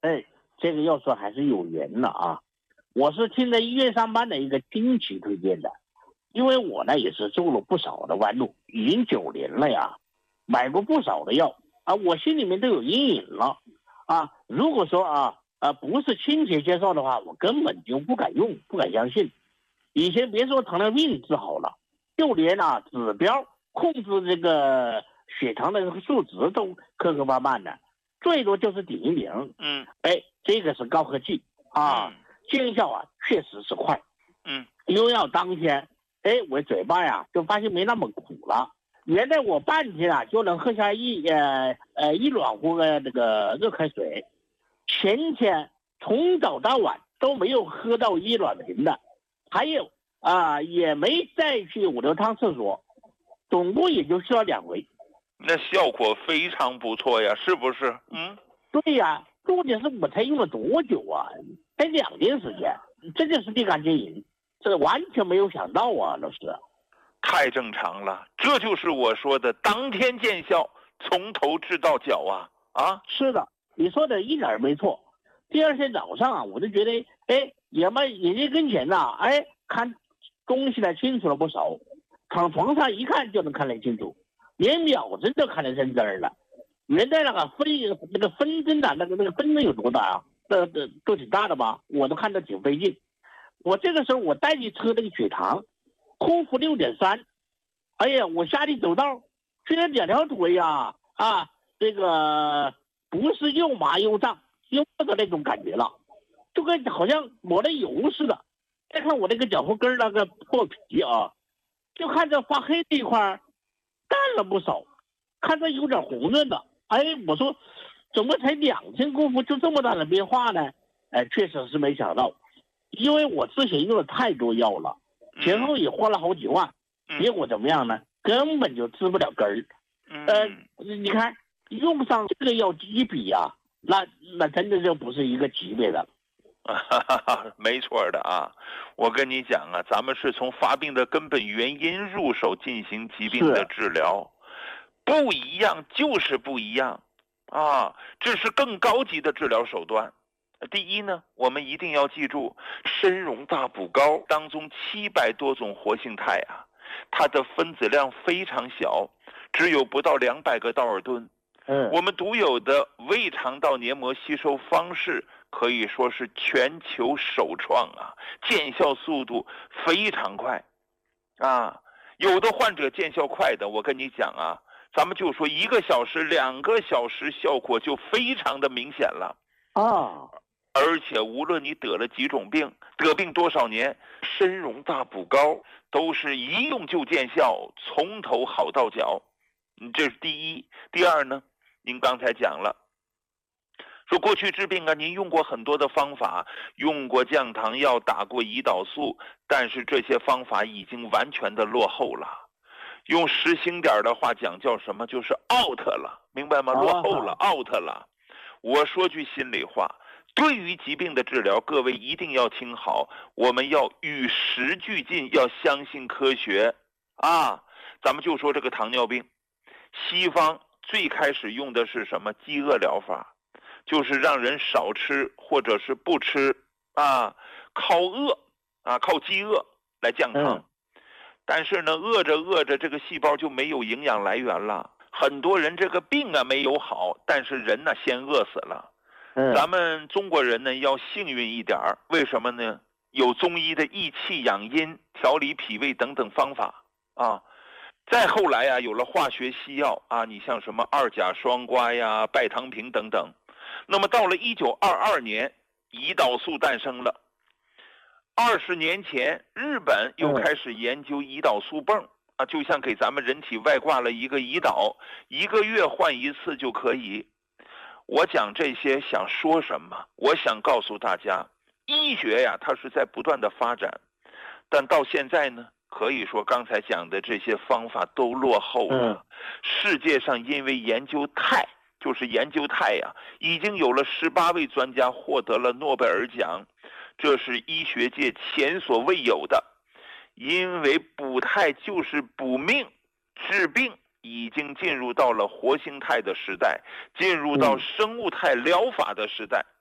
哎，这个要说还是有缘的啊。我是听着医院上班的一个亲戚推荐的，因为我呢也是走了不少的弯路，已经9年了呀，买过不少的药啊，我心里面都有阴影了啊。如果说不是亲戚介绍的话，我根本就不敢用，不敢相信。以前别说糖尿病治好了，就连指标控制这个血糖的这个数值都磕磕绊绊的，最多就是顶一顶。这个是高科技啊，见效确实是快。用药当天，我嘴巴就发现没那么苦了。原来我半天就能喝下一暖壶的那个热开水，前天从早到晚都没有喝到一暖瓶的，还有也没再去5流趟厕所，总共也就需要2回。 那效果非常不错呀，是不是？ 对呀，重点是我才用了多久啊？才2天时间，这就是立竿见影，这完全没有想到啊，老师。 太正常了，这就是我说的当天见效，从头治到脚啊！ 是的，你说的一点没错。第二天早上我就觉得，眼睛跟前看东西呢清楚了不少，躺床上一看就能看得清楚，连秒针都看得认真了。原来那个分针那个分针有多大啊？都挺大的吧？我都看得挺费劲。我这个时候我带你测那个血糖，空腹6.3，哎呀，我下地走道，居然2条腿这个不是又麻又胀又饿的那种感觉了，就跟好像抹了油似的。再看我那个脚后跟那个破皮就看着发黑这一块淡了不少，看着有点红润的。我说怎么才2天功夫就这么大的变化呢？确实是没想到，因为我之前用了太多药了，前后也花了好几万，结果怎么样呢？根本就治不了根儿。你看用上这个药一比那真的就不是一个级别的。 没错的啊，我跟你讲咱们是从发病的根本原因入手进行疾病的治疗，不一样就是不一样这是更高级的治疗手段。第一呢，我们一定要记住，参茸大补膏当中700多种活性肽它的分子量非常小，只有不到200个道尔顿。我们独有的胃肠道黏膜吸收方式可以说是全球首创见效速度非常快有的患者见效快的，我跟你讲咱们就说1个小时、2个小时效果就非常的明显了而且无论你得了几种病，得病多少年，参茸大补膏都是一用就见效，从头好到脚。这是第一。第二呢，您刚才讲了，说过去治病您用过很多的方法，用过降糖药，打过胰岛素，但是这些方法已经完全的落后了。用实心点的话讲叫什么？就是 out 了，明白吗？落后了 out 了。我说句心里话，对于疾病的治疗，各位一定要听好，我们要与时俱进，要相信科学咱们就说这个糖尿病，西方最开始用的是什么？饥饿疗法，就是让人少吃或者是不吃靠饿靠饥饿来降糖。但是呢，饿着饿着这个细胞就没有营养来源了，很多人这个病没有好，但是人先饿死了。咱们中国人呢要幸运一点，为什么呢？有中医的益气养阴、调理脾胃等等方法再后来有了化学西药你像什么2甲双胍拜糖平等等。那么到了1922年，胰岛素诞生了。20年前，日本又开始研究胰岛素泵就像给咱们人体外挂了一个胰岛，1个月换一次就可以。我讲这些想说什么？我想告诉大家，医学它是在不断的发展，但到现在呢，可以说刚才讲的这些方法都落后了。世界上因为研究肽，就是研究肽已经有了18位专家获得了诺贝尔奖，这是医学界前所未有的。因为补肽就是补命治病，已经进入到了活性肽的时代，进入到生物肽疗法的时代。